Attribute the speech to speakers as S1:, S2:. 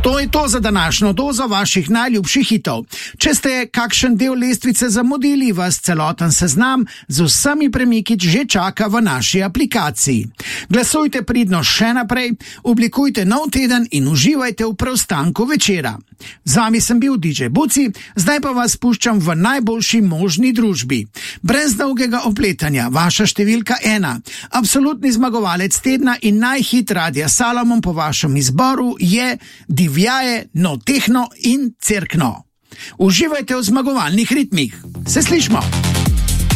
S1: To je to za današnjo dozo vaših najljubših hitov. Če ste kakšen del lestvice zamudili, vas celoten seznam z vsemi premiki že čaka v naši aplikaciji. Glasujte pridno še naprej, oblikujte nov teden in uživajte v preostanku večera. Z vami sem bil DJ Buci, zdaj pa vas puščam v najboljši možni družbi. Brez dolgega opletanja, vaša številka 1, absolutni zmagovalec tedna in najhit Radia Salomon po vašem izboru je Divjaje, no tehno in cerkno. Uživajte v zmagovalnih ritmih. Se slišmo!